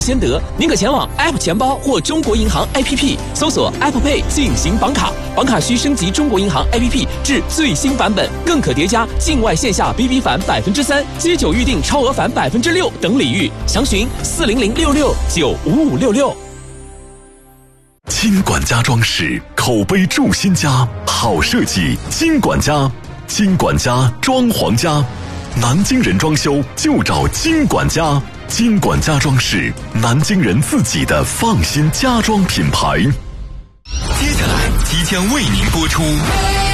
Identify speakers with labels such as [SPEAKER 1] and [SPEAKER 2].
[SPEAKER 1] 先得，您可前往 App 钱包或中国银行 APP 搜索 Apple Pay 进行绑卡，绑卡需升级中国银行 APP 至最新版本，更可叠加境外线下 BB 返3%、街酒预订超额返6%等礼遇，详询40066955566。
[SPEAKER 2] 金管家装饰口碑筑新家，好设计金管家，金管家装潢家，南京人装修就找金管家。金管家装饰，南京人自己的放心家装品牌。
[SPEAKER 3] 接下来即将为您播出